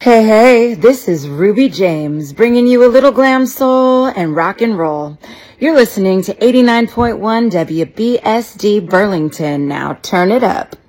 Hey, hey, this is Ruby James bringing you a little glam soul and rock and roll. You're listening to 89.1 WBSD Burlington. Now turn it up.